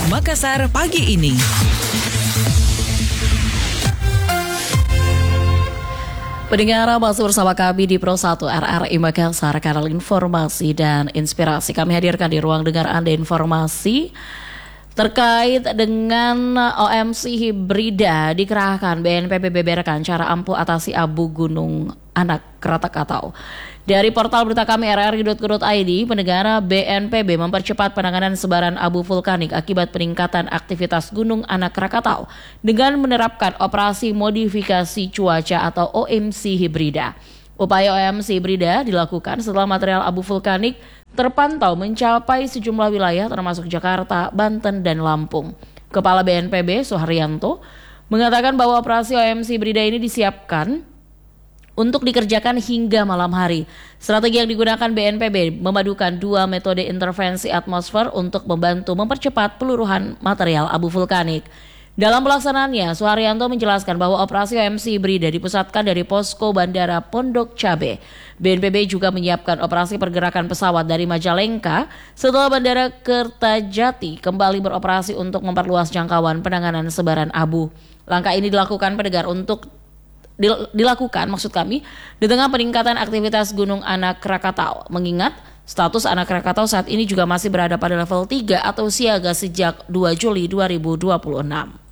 Makassar pagi ini. Pendengar, masih bersama kami di Pro 1 RRI Makassar, kanal informasi dan inspirasi. Kami hadirkan di ruang dengar Anda informasi terkait dengan OMC hibrida dikerahkan BNPB beberkan cara ampuh atasi abu gunung anak Krakatau. Dari portal berita kami rri.co.id, pendengar, BNPB mempercepat penanganan sebaran abu vulkanik akibat peningkatan aktivitas gunung anak Krakatau dengan menerapkan operasi modifikasi cuaca atau OMC hibrida. Upaya OMC hibrida dilakukan setelah material abu vulkanik terpantau mencapai sejumlah wilayah termasuk Jakarta, Banten, dan Lampung. Kepala BNPB Suharyanto mengatakan bahwa operasi OMC hibrida ini disiapkan untuk dikerjakan hingga malam hari. Strategi yang digunakan BNPB memadukan dua metode intervensi atmosfer untuk membantu mempercepat peluruhan material abu vulkanik. Dalam pelaksanaannya, Suharyanto menjelaskan bahwa operasi OMC hibrida dipusatkan dari posko Bandara Pondok Cabe. BNPB juga menyiapkan operasi pergerakan pesawat dari Majalengka setelah Bandara Kertajati kembali beroperasi untuk memperluas jangkauan penanganan sebaran abu. Langkah ini dilakukan di tengah peningkatan aktivitas gunung anak Krakatau. Mengingat status anak Krakatau saat ini juga masih berada pada level 3 atau siaga sejak 2 Juli 2026.